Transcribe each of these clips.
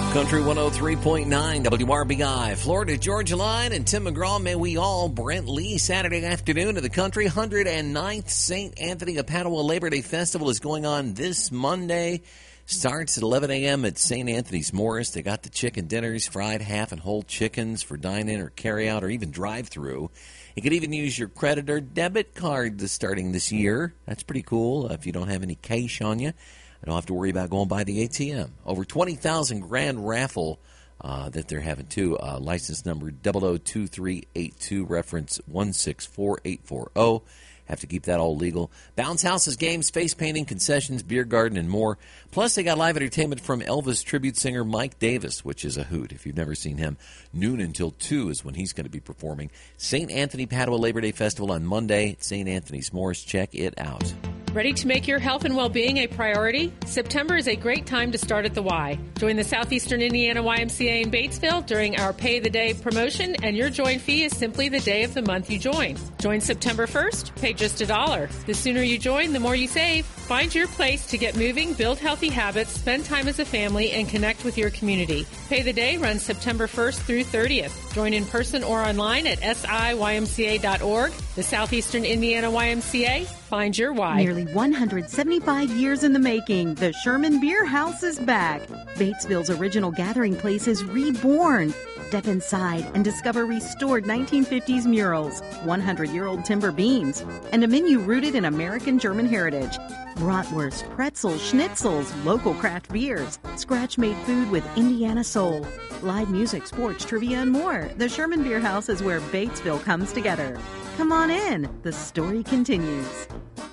Country 103.9 WRBI, Florida Georgia Line, and Tim McGraw. May we all. Brent Lee, Saturday afternoon to the country. 109th St. Anthony of Padua Labor Day Festival is going on this Monday. Starts at 11 a.m. at St. Anthony's Morris. They got the chicken dinners, fried half and whole chickens for dine-in or carry-out or even drive-through. You could even use your credit or debit card starting this year. That's pretty cool if you don't have any cash on you. I don't have to worry about going by the ATM. Over 20,000 grand raffle that they're having, too. License number 002382, reference 164840. Have to keep that all legal. Bounce houses, games, face painting, concessions, beer garden, and more. Plus, they got live entertainment from Elvis tribute singer Mike Davis, which is a hoot. If you've never seen him, noon until 2 is when he's going to be performing. St. Anthony Padua Labor Day Festival on Monday at St. Anthony's Morris. Check it out. Ready to make your health and well-being a priority? September is a great time to start at the Y. Join the Southeastern Indiana YMCA in Batesville during our Pay the Day promotion, and your join fee is simply the day of the month you join. Join September 1st, pay just $1. The sooner you join, the more you save. Find your place to get moving, build healthy habits, spend time as a family, and connect with your community. Pay the Day runs September 1st through 30th. Join in person or online at siymca.org. The Southeastern Indiana YMCA. Find your why. Nearly 175 years in the making, the Sherman Beer House is back. Batesville's original gathering place is reborn. Step inside and discover restored 1950s murals, 100-year-old timber beams, and a menu rooted in American German heritage. Bratwurst, pretzels, schnitzels, local craft beers, scratch-made food with Indiana soul, live music, sports, trivia, and more. The Sherman Beer House is where Batesville comes together. Come on in. The story continues.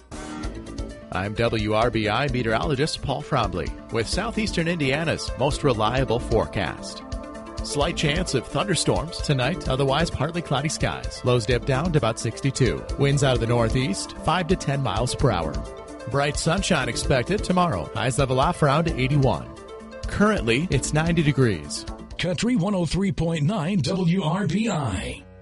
I'm WRBI meteorologist Paul Frombly with Southeastern Indiana's most reliable forecast. Slight chance of thunderstorms tonight, otherwise partly cloudy skies. Lows dip down to about 62. Winds out of the northeast, 5 to 10 miles per hour. Bright sunshine expected tomorrow. Highs level off around 81. Currently, it's 90 degrees. Country 103.9 WRBI.